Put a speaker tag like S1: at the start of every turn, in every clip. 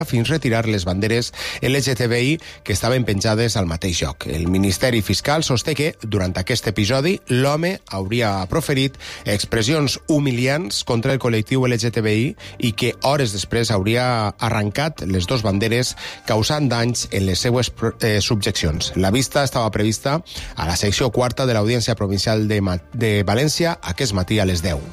S1: fins retirar les banderes LGTBI que estaven penjades al mateix lloc. El Ministeri Fiscal sosté que, durant aquest episodi, l'home hauria proferit expressions humiliants contra el col·lectiu LGTBI i que hores després hauria arrencat les dues banderes causant danys en les seues subjeccions. La vista estava prevista a la secció quarta de l'Audiència Provincial de València aquest matí a les 10.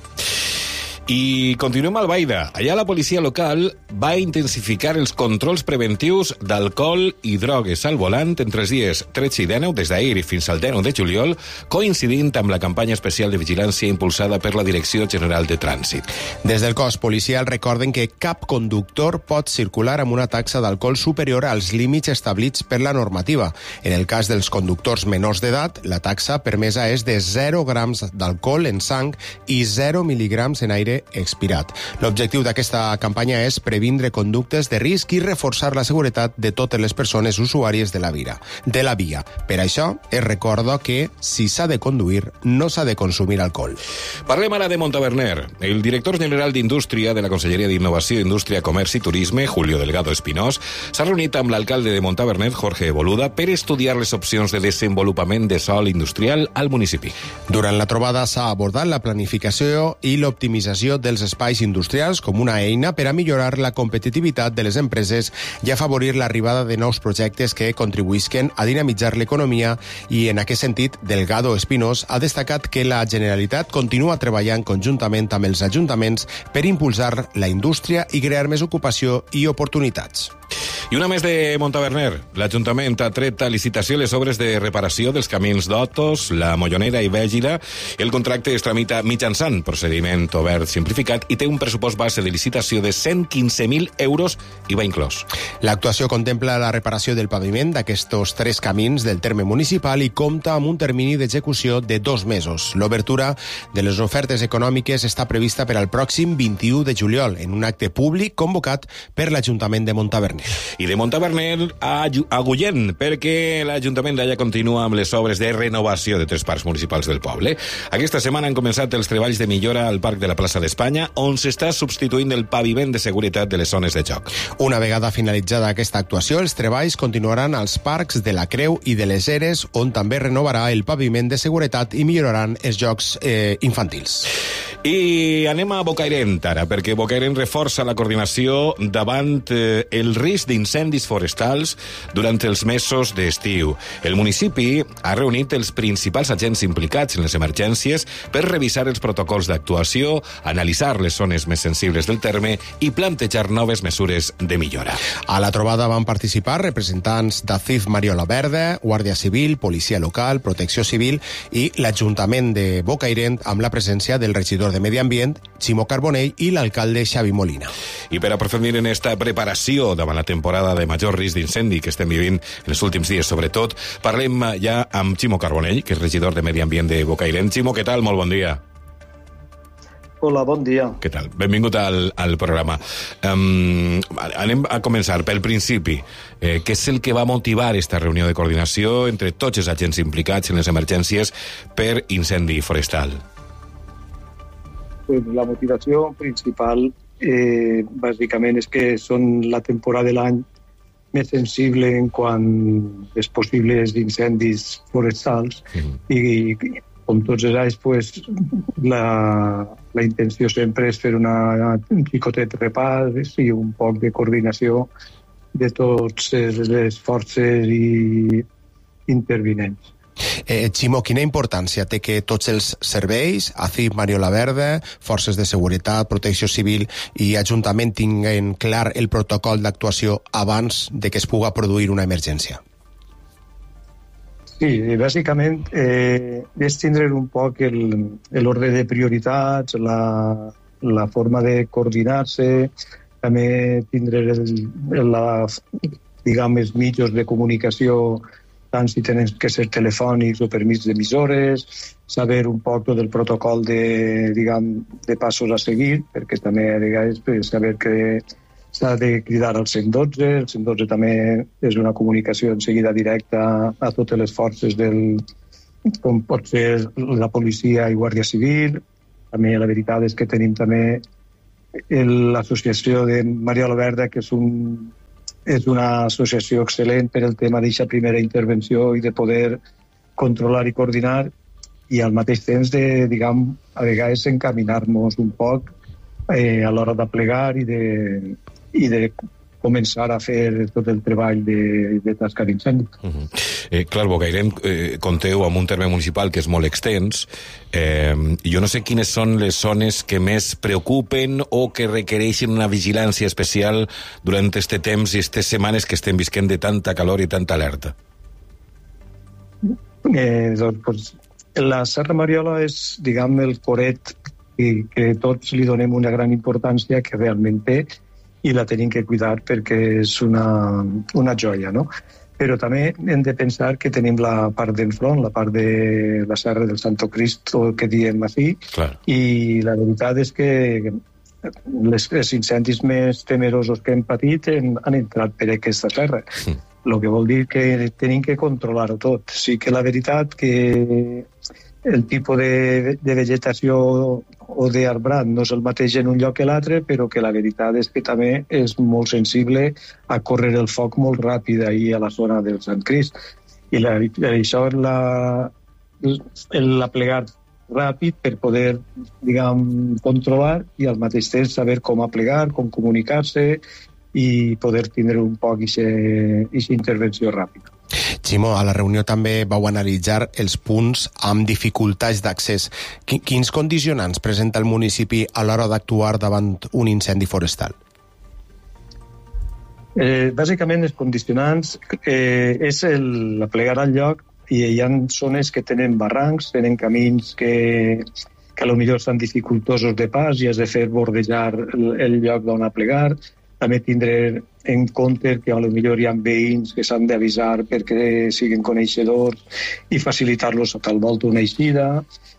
S2: I continuem a Albaida. Allà la policia local va intensificar els controls preventius d'alcohol i drogues al volant entre els dies 13 i 19, des d'ahir fins al 19 de juliol, coincidint amb la campanya especial de vigilància impulsada per la Direcció General de Trànsit.
S1: Des del cos policial recorden que cap conductor pot circular amb una taxa d'alcohol superior als límits establits per la normativa. En el cas dels conductors menors d'edat, la taxa permesa és de 0 grams d'alcohol en sang i 0 mil·ligrams en aire expirat. L'objectiu d'aquesta campanya és previndre conductes de risc i reforçar la seguretat de totes les persones usuàries de la via. Per això, es recorda que, si s'ha de conduir, no s'ha de consumir alcohol.
S2: Parlem ara de Montaverner. El director general d'Indústria de la Conselleria d'Innovació, Indústria, Comerç i Turisme, Julio Delgado Espinós, s'ha reunit amb l'alcalde de Montaverner, Jorge Boluda, per estudiar les opcions de desenvolupament de sòl industrial al municipi.
S1: Durant la trobada s'ha abordat la planificació i l'optimització dels espais industrials com una eina per a millorar la competitivitat de les empreses i afavorir l'arribada de nous projectes que contribuïsquen a dinamitzar l'economia i, en aquest sentit, Delgado Espinós ha destacat que la Generalitat continua treballant conjuntament amb els ajuntaments per impulsar la indústria i crear més ocupació i oportunitats.
S2: I una més de Montaverner. L'Ajuntament ha tret a licitació les obres de reparació dels camins d'Otos, la Mollonera i Bèlgida. El contracte es tramita mitjançant procediment obert simplificat i té un pressupost base de licitació de 115.000 euros i va inclòs.
S1: L'actuació contempla la reparació del paviment d'aquests 3 camins del terme municipal i compta amb un termini d'execució de 2 mesos. L'obertura de les ofertes econòmiques està prevista per al pròxim 21 de juliol en un acte públic convocat per l'Ajuntament de Montaverner.
S2: I de Montaverner a Agullent, perquè l'Ajuntament d'allà continua amb les obres de renovació de 3 parcs municipals del poble. Aquesta setmana han començat els treballs de millora al Parc de la Plaça d'Espanya, on s'està substituint el paviment de seguretat de les zones de joc.
S1: Una vegada finalitzada aquesta actuació, els treballs continuaran als parcs de la Creu i de les Eres, on també renovarà el paviment de seguretat i milloraran els jocs infantils.
S2: I anem a Bocairent ara, perquè Bocairent reforça la coordinació davant el risc d'incendis forestals durant els mesos d'estiu. El municipi ha reunit els principals agents implicats en les emergències per revisar els protocols d'actuació, analitzar les zones més sensibles del terme i plantejar noves mesures de millora.
S1: A la trobada van participar representants d'ACIF Mariola Verda, Guàrdia Civil, Policia Local, Protecció Civil i l'Ajuntament de Bocairent amb la presència del regidor de Medi Ambient, Ximo Carbonell, i l'alcalde Xavi Molina.
S2: I per aprofundir en esta preparació davant la temporada de major risc d'incendi que estem vivint en els últims dies, sobretot, parlem ja amb Ximo Carbonell, que és regidor de Medi Ambient de Bocairent. Ximo, què tal? Molt bon dia.
S3: Hola, bon dia.
S2: Què tal? Benvingut al programa. Anem a començar pel principi. Què és el que va motivar esta reunió de coordinació entre tots els agents implicats en les emergències per incendi forestal?
S3: Pues la motivació principal bàsicament és que són la temporada de l'any més sensible en quant als possibles incendis forestals i com tots els anys pues, la intenció sempre és fer un picotet repàs i un poc de coordinació de totes les forces i intervinents.
S1: Ximo, quina importància té que tots els serveis, ACIF Mariola Verda, Forces de Seguretat, Protecció Civil i Ajuntament tinguen clar el protocol d'actuació abans de que es puga produir una emergència?
S3: Sí, bàsicament és tindre un poc l'ordre de prioritats, la forma de coordinar-se, també tindre els mitjans de comunicació, tant si tenen que ser telefònics o per mig d'emissores, saber un poc del protocol de passos a seguir, perquè també saber que s'ha de cridar al 112, el 112 també és una comunicació en seguida directa a totes les forces com pot ser la policia i Guàrdia Civil. També la veritat és que tenim també l'associació de Mariola Verda, que és una associació excel·lent per el tema d'aquesta primera intervenció i de poder controlar i coordinar, i al mateix temps de, diguem, a vegades encaminar-nos un poc a l'hora de plegar i de començar a fer tot el treball de tasca d'incendi.
S2: Clar, Bocairent, compteu amb un terme municipal que és molt extens. Jo no sé quines són les zones que més preocupen o que requereixen una vigilància especial durant este temps i aquestes setmanes que estem visquent de tanta calor i tanta alerta.
S3: Doncs, la Serra Mariola és, diguem, el coret que tots li donem una gran importància que realment té i la tenim que cuidar perquè és una joia, no? Però també hem de pensar que tenim la part d'enfront, la part de la Serra del Santo Cristo, que diem així, i la veritat és que els incendis més temerosos que hem patit han entrat per aquesta serra. El que vol dir que tenim que controlar-ho tot. Sí que la veritat que el tipus de vegetació o d'arbrat no és el mateix en un lloc que l'altre, però que la veritat és que també és molt sensible a córrer el foc molt ràpid ahir a la zona del Sant Crist. I això l'ha plegat ràpid per poder, diguem, controlar i al mateix temps saber com aplegar, com comunicar-se i poder tindre un poc aquesta intervenció ràpida.
S1: Ximo, a la reunió també vau analitzar els punts amb dificultats d'accés. Quins condicionants presenta el municipi a l'hora d'actuar davant un incendi forestal?
S3: Bàsicament, els condicionants és aplegar al lloc, i hi ha zones que tenen barrancs, tenen camins que potser estan dificultosos de pas i has de fer bordejar el lloc d'on aplegar. També tindre en compte que potser hi ha veïns que s'han d'avisar perquè siguin coneixedors i facilitar-los a tal volta una eixida.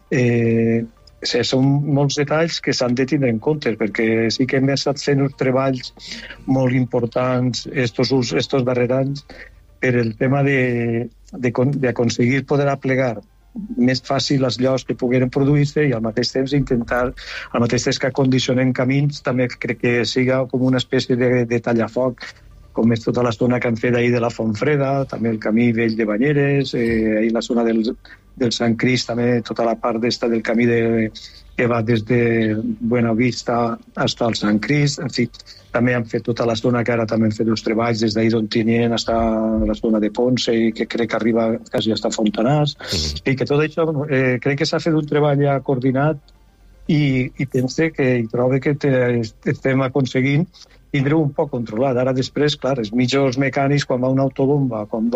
S3: Són molts detalls que s'han de tindre en compte perquè sí que hem estat fent uns treballs molt importants estos darrers anys per el tema d'aconseguir poder aplegar més fàcil els llocs que pogueren produir-se i al mateix temps intentar, al mateix temps que acondicionem camins, també crec que siga com una espècie de tallafoc, com és tota la zona que han fet ahir de la Fontfreda, també el camí vell de Banyeres, ahir la zona del Sant Crist, també tota la part del camí que va des de Buenavista fins al Sant Crist, en fi, també han fet tota la zona que ara també han fet els treballs des d'ahir d'on tenien fins a la zona de Ponce i que crec que arriba quasi fins a Fontanars. I que tot això crec que s'ha fet un treball ja coordinat i pense que hi trobo que estem aconseguint tindre un poc controlat. Ara després, clar, els mitjos mecànics, quan va una autobomba, quan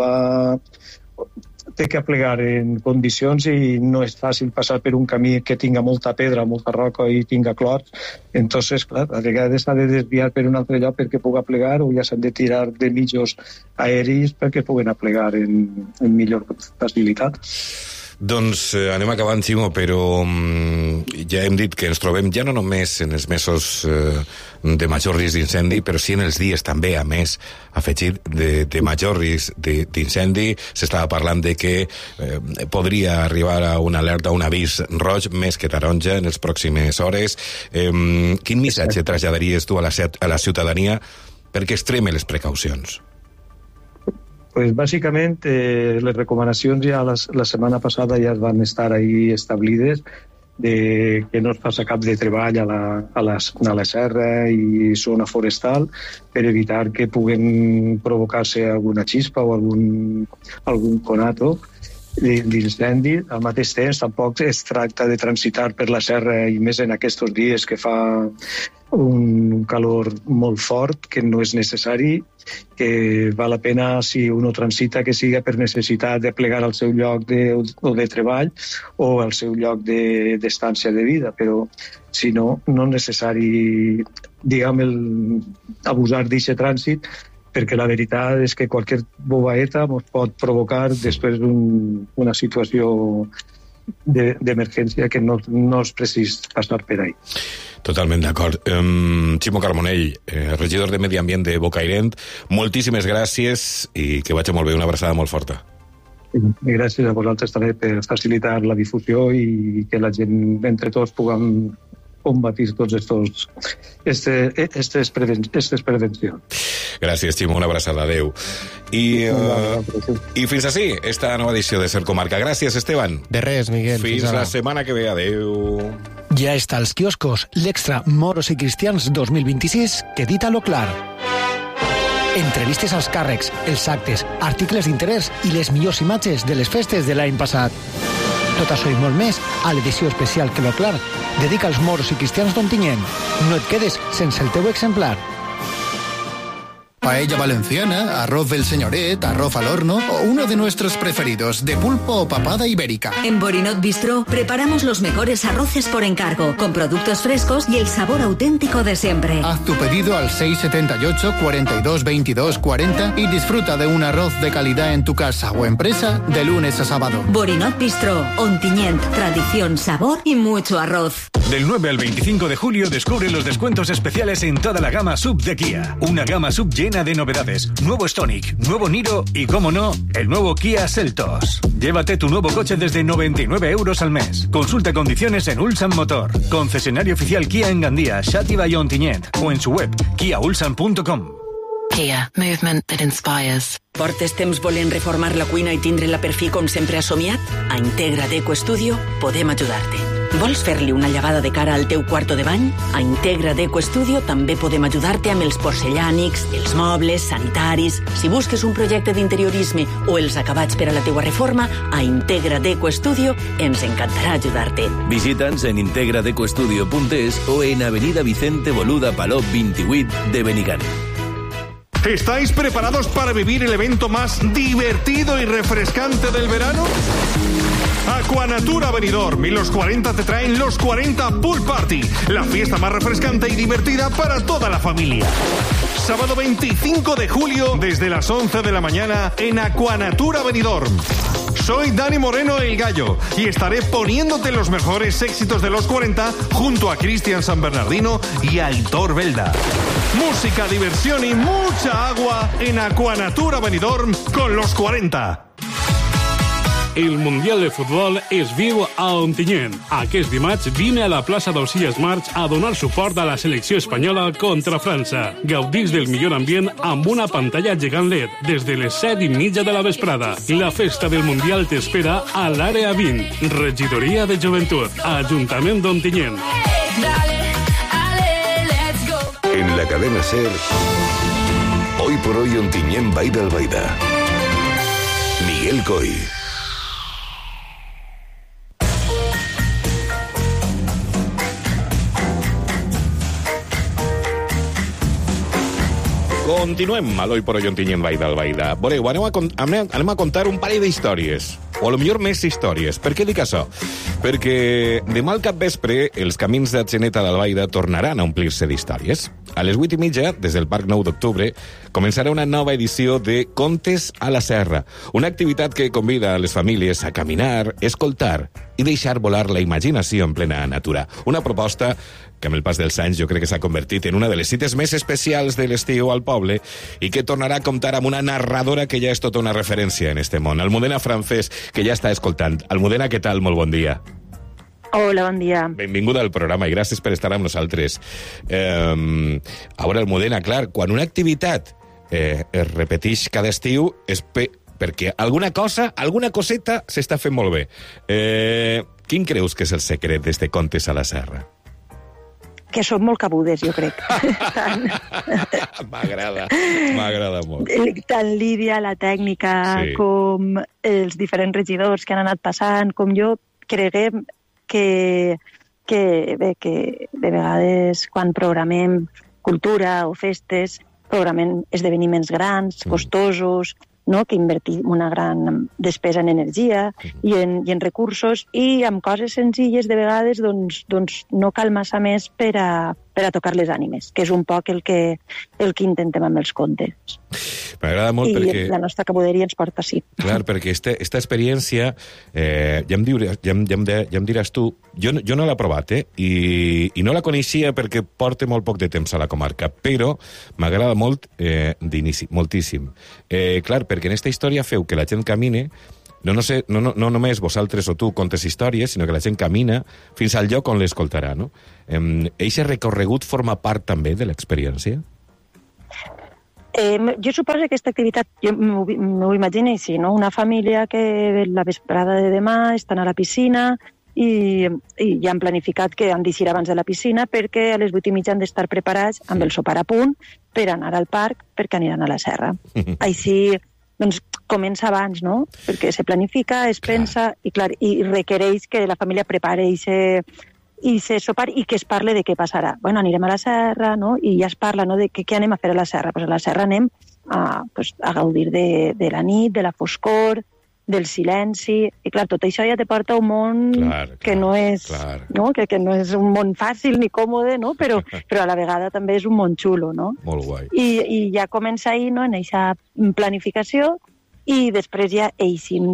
S3: té que aplegar en condicions i no és fàcil passar per un camí que tinga molta pedra, molta roca i tinga clors. Entonces, clar, a vegades s'ha de desviar per un altre lloc perquè pugui aplegar o ja s'han de tirar de mitjos aeris perquè puguen aplegar en millor facilitat.
S2: Doncs anem acabant, Ximo, però ja hem dit que ens trobem ja no només en els mesos de major risc d'incendi, però sí en els dies també, a més, afegit de major risc d'incendi. S'estava parlant de que podria arribar a una alerta, un avís roig, més que taronja, en les pròximes hores. Quin missatge traslladaries tu a la ciutadania perquè extreme les precaucions?
S3: Pues bàsicament les recomanacions ja la setmana passada ja van estar ahí establides de que no es passa cap de treball a la serra i zona forestal per evitar que puguen provocar-se alguna xispa o algun conato d'incendi. Al mateix temps tampoc es tracta de transitar per la serra i més en aquests dies que fa un calor molt fort que no és necessari, que val la pena si uno transita que siga per necessitat de plegar al seu lloc de treball o al seu lloc d'estància de vida, però si no, no és necessari, diguem, abusar d'aquest trànsit, perquè la veritat és que qualsevol bobaeta ens pot provocar després una situació d'emergència que no és precís passar per ahí.
S2: Totalment d'acord. Ximo Carbonell, regidor de Medi Ambient de Bocairent, moltíssimes gràcies i que vagi molt bé, una abraçada molt forta.
S3: Gràcies a vosaltres també per facilitar la difusió i que la gent, entre tots, puguem combatir tots aquestes prevencions.
S2: Gràcies, Ximo, una abraçada, adeu. I fins així, esta nova edició de Ser Comarca. Gràcies, Esteban.
S1: De res, Miguel.
S2: Fins la setmana que ve, adeu.
S4: Ja està als quioscos l'extra Moros i Cristians 2026 que dit a lo clar. Entrevistes als càrrecs, els actes, articles d'interès i les millors imatges de les festes de l'any passat. Tot això i molt més a l'edició especial que lo clar dedica als moros i cristians d'Ontinyent. No et quedes sense el teu exemplar.
S5: Paella valenciana, arroz del señoret, arroz al horno o uno de nuestros preferidos, de pulpo o papada ibérica.
S6: En Borinot Bistro preparamos los mejores arroces por encargo, con productos frescos y el sabor auténtico de siempre.
S5: Haz tu pedido al 678 42 22 40 y disfruta de un arroz de calidad en tu casa o empresa de lunes a sábado.
S6: Borinot Bistro, Ontinyent, tradición, sabor y mucho arroz.
S7: Del 9 al 25 de julio descubre los descuentos especiales en toda la gama SUV de Kia. Una gama SUV llena de novedades. Nuevo Stonic, nuevo Niro y, como no, el nuevo Kia Seltos. Llévate tu nuevo coche desde 99 euros al mes. Consulta condiciones en Ulsan Motor. Concesionario oficial Kia en Gandía, Xàtiva i Ontinyent. O en su web, kiaulsan.com.
S8: Kia, movement that inspires.
S9: Portes temps volent reformar la cuina i tindre-la per fi com sempre has somiat? A Integra Deco Studio podem ajudar-te. Vols fer-li una llevada de cara al teu quarto de bany? A Integra Deco Studio també podem ajudar-te amb els porcellànics, els mobles, sanitaris. Si busques un projecte d'interiorisme o els acabats per a la teua reforma, a Integra Deco Studio ens encantarà ajudar-te.
S10: Visita'ns en integradecoestudio.es o en Avenida Vicente Boluda Palop 28 de Benigànim.
S11: ¿Estáis preparados para vivir el evento más divertido y refrescante del verano? Aquanatura Benidorm y los 40 te traen los 40 Pool Party, la fiesta más refrescante y divertida para toda la familia. Sábado 25 de julio, desde las 11 de la mañana, en Aquanatura Benidorm. Soy Dani Moreno el Gallo y estaré poniéndote los mejores éxitos de los 40 junto a Cristian San Bernardino y Aitor Belda. Música, diversión y mucha agua en Aquanatura Benidorm con los 40.
S12: El Mundial de Futbol es viu a Ontinyent. Aquest dimarts vine a la plaça d'Ausias March a donar suport a la selecció espanyola contra França. Gaudís del millor ambient amb una pantalla gegant LED des de les 7:30 de la vesprada. La festa del Mundial t'espera a l'Àrea 20. Regidoria de Joventut. Ajuntament d'Ontinyent.
S13: En la cadena SER, hoy por hoy Ontinyent Baida al Baida. Miguel Coy.
S2: Continuem a l'Oi por Hoy Ontinyent Baida al Baida. Veureu, anem a contar un parell d'històries, o potser més històries. Per què dic això? Perquè demà al capvespre els camins d'Atzeneta d'Albaida tornaran a omplir-se d'històries. A les 8:30, des del Parc 9 d'Octubre, començarà una nova edició de Contes a la Serra, una activitat que convida a les famílies a caminar, escoltar i deixar volar la imaginació en plena natura. Una proposta que amb el pas dels anys jo crec que s'ha convertit en una de les cites més especials de l'estiu al poble i que tornarà a comptar amb una narradora que ja és tota una referència en este món, Almudena Francés, que ja està escoltant. Almudena, què tal? Molt bon dia.
S14: Hola, bon dia.
S2: Benvinguda al programa i gràcies per estar amb nosaltres. A veure, Almudena, clar, quan una activitat es repeteix cada estiu és perquè alguna coseta s'està fent molt bé. Quin creus que és el secret d'este Contes a la Serra?
S14: Que són molt cabudes, jo crec.
S2: M'agrada molt.
S14: Tant Lídia, la tècnica, sí, com els diferents regidors que han anat passant, com jo, creguem que de vegades quan programem cultura o festes, programem esdeveniments grans, costosos, no? Que invertim una gran despesa en energia i en recursos, i amb coses senzilles de vegades doncs no cal massa més per a tocar les ànimes, que és un poc el que intentem amb els contes.
S2: M'agrada molt perquè...
S14: I la nostra cabuderia ens porta així.
S2: Clar, perquè esta experiència, ja em diràs tu, jo no l'he provat, i no la coneixia perquè porta molt poc de temps a la comarca, però m'agrada molt d'inici, moltíssim. Clar, perquè en aquesta història feu que la gent camine, no només vosaltres o tu contes històries, sinó que la gent camina fins al lloc on l'escoltarà, no? Eixe recorregut forma part també de l'experiència?
S14: Jo suposo que aquesta activitat, jo m'ho imagino així, no? Una família que la vesprada de demà estan a la piscina i ja han planificat que han d'eixir abans de la piscina perquè a les 8:30 han d'estar preparats amb el sopar a punt per anar al parc perquè aniran a la serra. Així, doncs, comença abans, no? Perquè se planifica, es pensa i requereix que la família prepare i se sopar i que es parle de què passarà. Bueno, anirem a la serra, no? I ja es parla, no?, de què anem a fer a la serra. Pues a la serra anem a gaudir de la nit, de la foscor, del silenci, i clar, tot això ja te porta a un món que no és un món fàcil ni còmode, no? Però a la vegada també és un món xulo, no?
S2: Molt guai.
S14: I ja comença ahir, no?, en aquesta planificació, i després ja eixim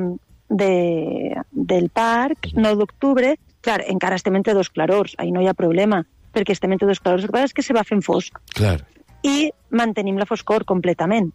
S14: del parc, 9 d'octubre, clar, encara estem entre dos clarors, ahir no hi ha problema, perquè estem entre dos clarors, el que passa és que se va fent fosc.
S2: Clar.
S14: I mantenim la foscor completament.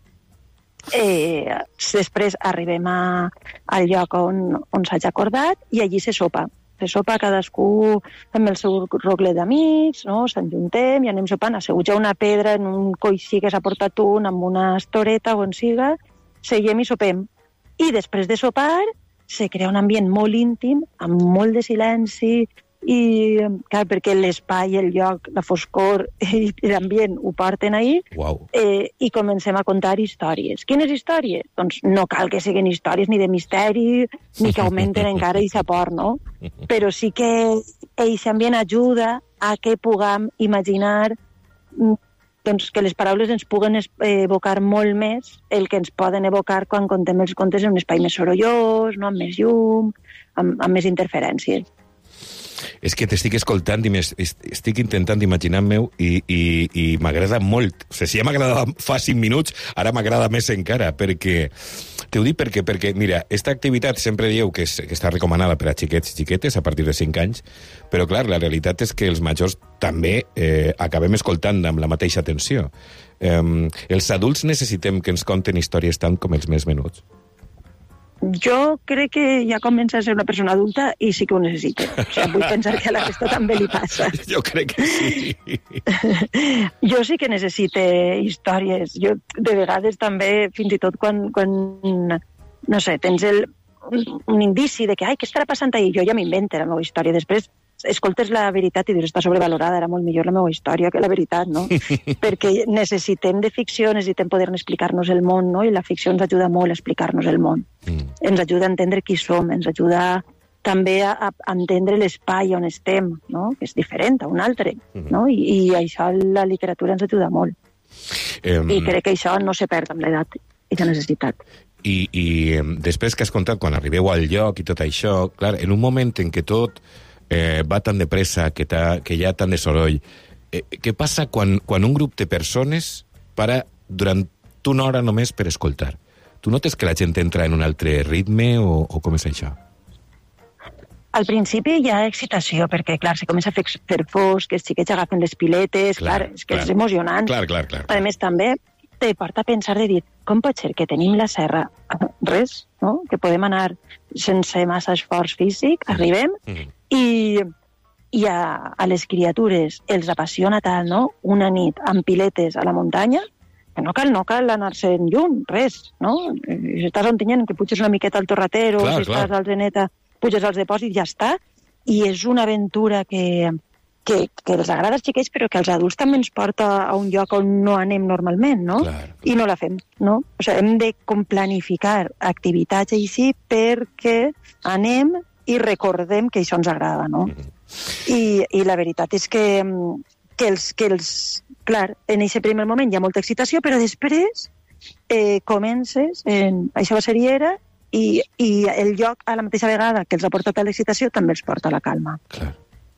S14: Després arribem al lloc on s'ha acordat i allí se sopa. Se sopa cadascú amb el seu rogle d'amics, no? S'enjuntem i anem sopant, asseguts a una pedra en un coixí que s'ha portat un, amb una estoreta o on siga, seguim i sopem. I després de sopar se crea un ambient molt íntim, amb molt de silenci, i clar, perquè l'espai, el lloc, la foscor i l'ambient ho porten ahir.
S2: Wow.
S14: I comencem a contar històries. Quines històries? Doncs no cal que siguin històries ni de misteri ni que augmenten encara aquest por, no? Però sí que aquest ambient ajuda a que puguem imaginar, doncs, que les paraules ens puguen evocar molt més el que ens poden evocar quan contem els contes en un espai més sorollós, no? Amb més llum, amb més interferències.
S2: És que t'estic escoltant i estic intentant imaginar-me-ho i m'agrada molt. O sigui, si ja m'agradava fa 5 minuts, ara m'agrada més encara, perquè... T'ho dic perquè, mira, esta activitat sempre dieu que està recomanada per a xiquets i xiquetes a partir de 5 anys, però, clar, la realitat és que els majors també acabem escoltant amb la mateixa atenció. Els adults necessitem que ens conten històries tant com els més menuts?
S14: Jo crec que ja comença a ser una persona adulta i sí que ho necessita. O sigui, vull pensar que a la resta també li passa.
S2: Jo crec que sí.
S14: Jo sí que necessite històries. Jo, de vegades, també, fins i tot quan no sé, tens un indici de que, ai, què estarà passant ahir? Jo ja m'invento la meva història. Després escoltes la veritat i dius, està sobrevalorada, era molt millor la meva història que la veritat, no? Perquè necessitem de ficció, necessitem poder explicar-nos el món, no? I la ficció ens ajuda molt a explicar-nos el món. Ens ajuda a entendre qui som, ens ajuda també a entendre l'espai on estem, no? Que és diferent a un altre, no? I això la literatura ens ajuda molt. I crec que això no se perd amb l'edat, aquesta necessitat.
S2: I després que has contat, quan arribeu al lloc i tot això, clar, en un moment en què tot va tan de pressa, que hi ha tant de soroll, què passa quan un grup de persones para durant una hora només per escoltar? Tu notes que la gent entra en un altre ritme o com és això?
S14: Al principi hi ha excitació, perquè, clar, se comença a fer fosc, que els xiquets agafen les piletes, clar, és que és emocionant.
S2: Clar.
S14: A més, també te porta a pensar de dir, com pot ser que tenim la serra? Res, no? Que podem anar sense massa esforç físic, arribem, i a les criatures els apassiona tant, no? Una nit amb piletes a la muntanya, que no cal anar-se'n lluny, res, no? Si estàs a Ontinyent, que puges una miqueta al Torratero, si estàs al Zeneta, puges als depòsits, ja està. I és una aventura que els agrada als xiquets, però que als adults també ens porta a un lloc on no anem normalment, no? I no la fem, no? O sigui, hem de planificar activitats així perquè anem i recordem que això ens agrada, no? I la veritat és que clar, en aquest primer moment hi ha molta excitació, però després comences, això va ser i era, i el lloc a la mateixa vegada que els ha portat a l'excitació també els porta a la calma.
S2: Clar.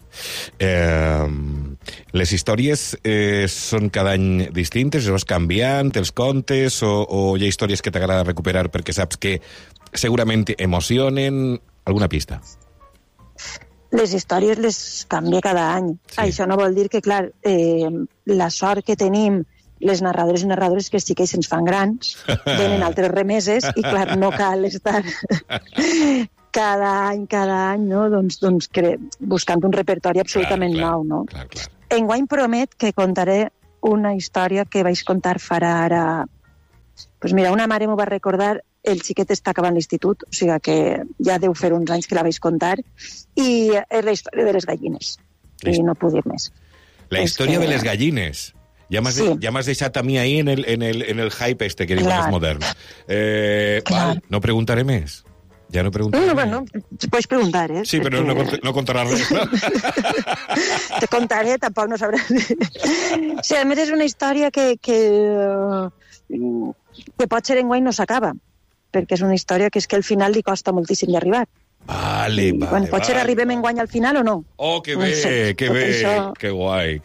S2: Les històries són cada any distintes, es vas canviant els contes o hi ha històries que t'agrada recuperar perquè saps que segurament emocionen? Alguna pista?
S14: Les històries les canvia cada any. Sí. Això no vol dir que, clar, la sort que tenim les narradores i narradores que sí que se'ns fan grans, venen altres remeses i, clar, no cal estar cada any, no? doncs buscant un repertori absolutament nou, no?
S2: Clar.
S14: Enguany promet que contaré una història que vaig contar farà ara... Pues mira, una mare m'ho va recordar, el xiquet està acabant l'institut, o sigui que ja deu fer uns anys que la vaig contar, i és la història de les gallines. I no puc dir més.
S2: La història de les gallines. Ja m'has deixat a mi ahí en el hype este que diuen els moderns. No preguntaré més. Ja no preguntaré més.
S14: Bueno, pots preguntar, eh?
S2: Sí, però no contaràs res, no?
S14: Te contaré, tampoc no sabràs. Sí, a més és una història que potser enguany no s'acaba, perquè és una història que és que al final li costa moltíssim d'arribar.
S2: Vale.
S14: Potser arribem enguany al final o no?
S2: Oh, que bé, que guai.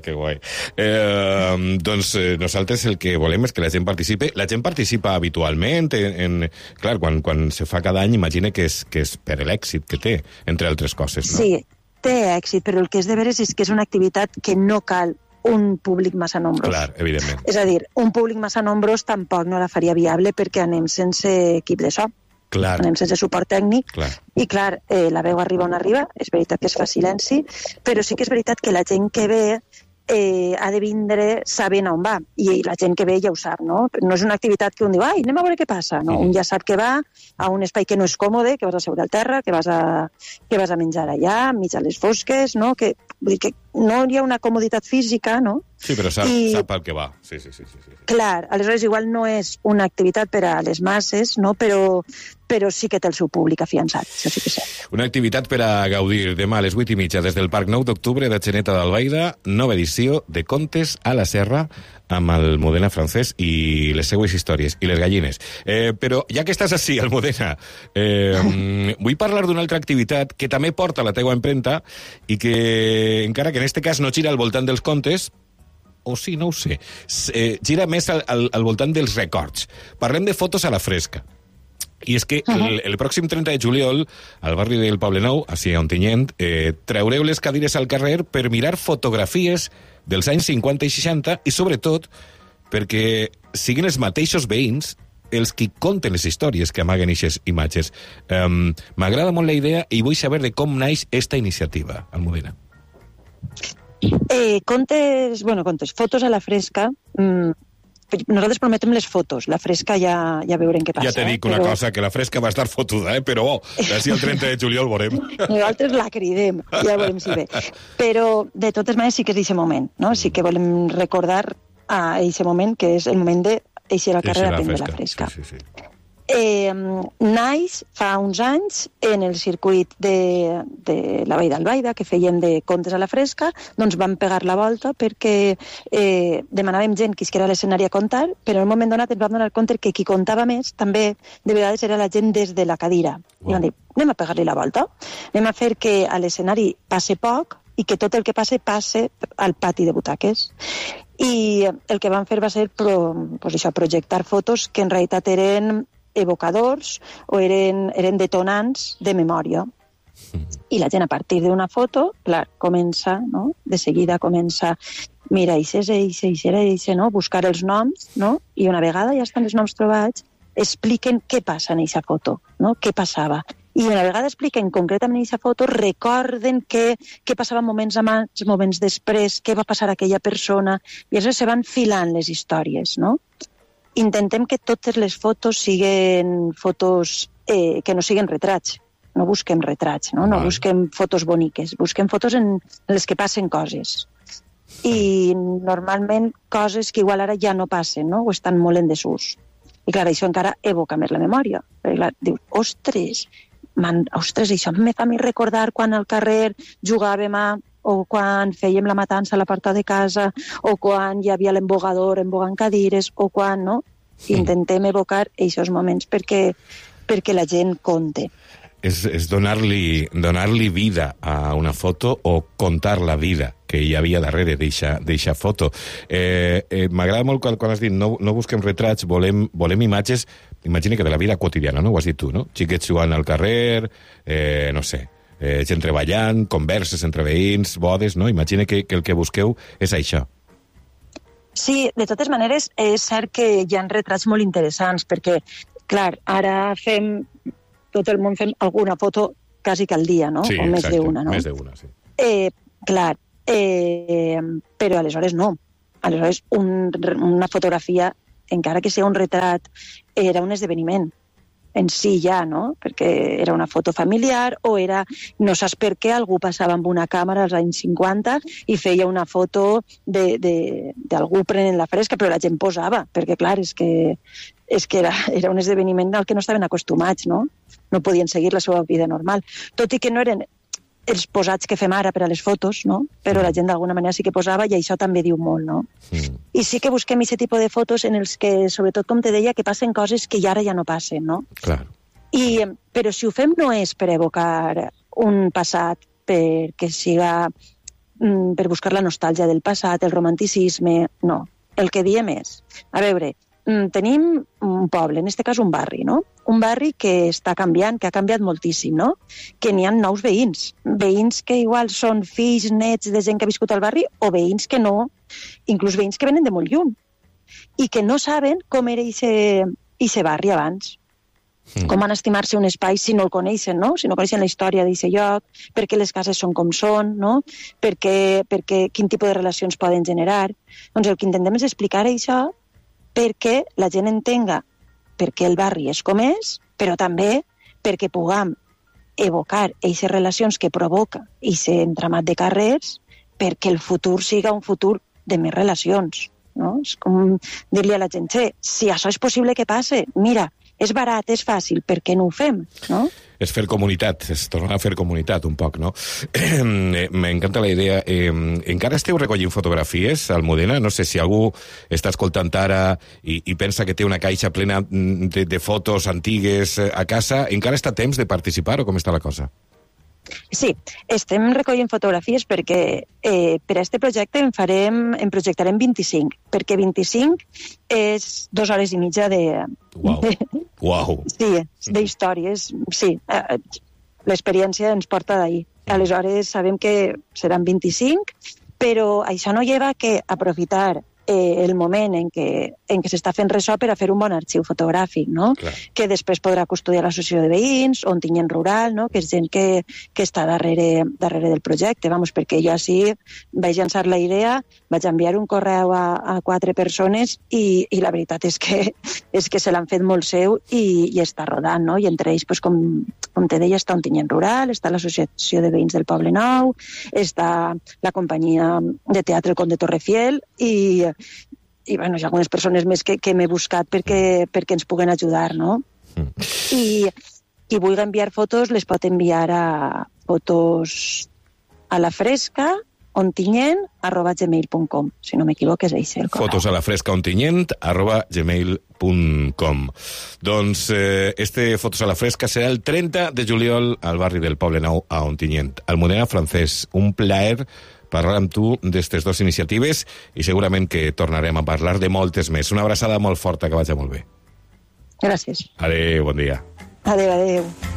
S2: Doncs nosaltres el que volem és que la gent participe. La gent participa habitualment, clar, quan se fa cada any, imagina que és per l'èxit que té, entre altres coses, no?
S14: Sí, té èxit, però el que és de veres és que és una activitat que no cal un públic massa nombrós.
S2: Clar, evidentment.
S14: És a dir, un públic massa nombrós tampoc no la faria viable perquè anem sense equip de so.
S2: Clar.
S14: Anem sense suport tècnic.
S2: Clar.
S14: I clar, la veu arriba on arriba, és veritat que es fa silenci, però sí que és veritat que la gent que ve ha de vindre sabent on va, i la gent que ve ja ho sap, no? No és una activitat que un diu, anem a veure què passa, no? Un ja sap que va a un espai que no és còmode, que vas a seure al terra, que vas a menjar allà, enmig a les fosques, no? Vull dir que no hi ha una comoditat física, no?
S2: Sí, però sap el que va. Sí.
S14: Clar, aleshores igual no és una activitat per a les masses, no? Però sí que té el seu públic afiançat, això sí que sé.
S2: Una activitat per a gaudir demà a les 8:30 des del Parc 9 d'Octubre de Xeneta d'Albaida, nova edició de Contes a la Serra amb el Modena francès i les seues històries, i les gallines. Però ja que estàs així, Almudena, vull parlar d'una altra activitat que també porta la teua empremta i que, encara que en este cas no gira al voltant dels contes, o sí, no ho sé, gira més al voltant dels records. Parlem de fotos a la fresca. I és que el pròxim 30 de juliol, al barri del Poblenou, així a Ontinyent, traureu les cadires al carrer per mirar fotografies dels anys 50 i 60 i, sobretot, perquè siguin els mateixos veïns els qui conten les històries que amaguen aquestes imatges. M'agrada molt la idea i vull saber de com naix esta iniciativa, Almudena.
S14: Contes, fotos a la fresca. Nosaltres prometem les fotos. La fresca ja veurem què passa.
S2: Ja te dic una cosa, que la fresca va estar fotuda, però d'ací el 30 de juliol veurem.
S14: Nosaltres la cridem, ja veurem si ve. Però, de totes maneres, sí que és d'aquest moment, no? Sí que volem recordar a aquest moment, que és el moment d'eixir al carrer a prendre la fresca.
S2: Sí.
S14: Naix fa uns anys en el circuit de la Vall d'Albaida, que fèiem de contes a la fresca, doncs vam pegar la volta perquè demanàvem gent que isquera a l'escenari a contar, però en un moment donat ens vam donar compte que qui contava més també de vegades era la gent des de la cadira. I vam dir, anem a pegar-li la volta, anem a fer que a l'escenari passe poc i que tot el que passe al pati de butaques. I el que vam fer va ser projectar fotos que en realitat eren evocadors o eren detonants de memòria. I la gent, a partir d'una foto, clar, comença, no? De seguida comença, mira, eixe, no? Buscar els noms, no? I una vegada ja estan els noms trobats, expliquen què passa en eixa foto, no? Què passava. I una vegada expliquen concretament eixa foto, recorden què passava moments abans, moments després, què va passar a aquella persona, i llavors se van filant les històries, no? Intentem que totes les fotos siguin fotos que no siguin retrats. No busquem retrats, no busquem fotos boniques, busquem fotos en les que passen coses. I normalment coses que igual ara ja no passen, no? O estan molt en desús. I clar, això encara evoca més la memòria. Perquè clar, dius, ostres, això me fa a mi recordar quan al carrer jugàvem o quan fèiem la matança a la porta de casa, o quan hi havia l'embogador embogant cadires, o quan, no? Intentem evocar aquests moments perquè la gent conte.
S2: És donar-li vida a una foto o contar la vida que hi havia darrere d'eixa foto. M'agrada molt quan has dit no busquem retrats, volem imatges, imagina que de la vida quotidiana, no? Ho has dit tu, no? Xiquets jugant al carrer, no sé, gent treballant, converses entre veïns, bodes, no? Imagina que el que busqueu és això.
S14: Sí, de totes maneres, és cert que hi ha retrats molt interessants, perquè, clar, ara tot el món fem alguna foto quasi que al dia, no?
S2: Sí,
S14: o més d'una, no?
S2: Més d'una, sí.
S14: Clar, però aleshores no. Aleshores, una fotografia, encara que sigui un retrat, era un esdeveniment en si ja, no? Perquè era una foto familiar o era, no saps per què, algú passava amb una càmera als anys 50 i feia una foto d'algú prenent la fresca, però la gent posava, perquè clar, és que era un esdeveniment al que no estaven acostumats, no? No podien seguir la seva vida normal. Tot i que no eren els posats que fem ara per a les fotos, no? Però la gent d'alguna manera sí que posava i això també diu molt, no? I sí que busquem aquest tipus de fotos en els que, sobretot, com te deia, que passen coses que ara ja no passen, no?
S2: Clar.
S14: Però si ho fem no és per evocar un passat, perquè siga per buscar la nostàlgia del passat, el romanticisme, no. El que diem és, a veure, tenim un poble, en aquest cas un barri, no? Un barri que està canviant, que ha canviat moltíssim, no? Que n'hi ha nous veïns. Veïns que igual són fills, nets de gent que ha viscut al barri, o veïns que no, inclús veïns que venen de molt lluny, i que no saben com era aquest barri abans. Com van estimar-se un espai si no el coneixen, no? Si no coneixen la història d'aquest lloc, per què les cases són com són, no? Quin tipus de relacions poden generar. Doncs el que intentem és explicar això perquè la gent entenga per què el barri és com és, però també perquè puguem evocar aquestes relacions que provoca aquest entramat de carrers perquè el futur siga un futur de més relacions, no? És com dir-li a la gent, si això és possible que passe, mira, és barat, és fàcil, per què no ho fem, no?
S2: És fer comunitat, és tornar a fer comunitat un poc, no? M'encanta la idea. Encara esteu recollint fotografies, Almudena? No sé si algú està escoltant ara i pensa que té una caixa plena de fotos antigues a casa. Encara està a temps de participar o com està la cosa?
S14: Sí, estem recollint fotografies perquè per a aquest projecte en projectarem 25, perquè 25 és 2 hores i mitja de...
S2: Uau!
S14: Sí, d'històries, sí. L'experiència ens porta d'ahir. Aleshores sabem que seran 25, però això no lleva que aprofitar el moment en què s'està fent ressò per a fer un bon arxiu fotogràfic, no? Clar. Que després podrà custodiar l'associació de veïns, o Ontinyent Rural, no? Que és gent que està darrere del projecte. Vamos, perquè jo així vaig llançar la idea, vaig enviar un correu a 4 persones i la veritat és que se l'han fet molt seu i està rodant, no? I entre ells, pues, com te deia, està Ontinyent Rural, està l'associació de veïns del Poble Nou, està la companyia de teatre El Conde Torrefiel i bueno, hi ha algunes persones més que m'he buscat perquè ens puguen ajudar, no? I qui vulgui enviar fotos les pot enviar a fotos a la fresca ontinyent@gmail.com. Si no m'equivoco, és això el correu.
S2: Fotos a la fresca ontinyent@gmail.com. Doncs Fotos a la fresca serà el 30 de juliol al barri del Poble Nou a Ontinyent. Almudena Francés, un plaer parlar amb tu d'aquestes 2 iniciatives i segurament que tornarem a parlar de moltes més. Una abraçada molt forta, que vagi molt bé.
S14: Gràcies.
S2: Adéu, bon dia.
S14: Adéu.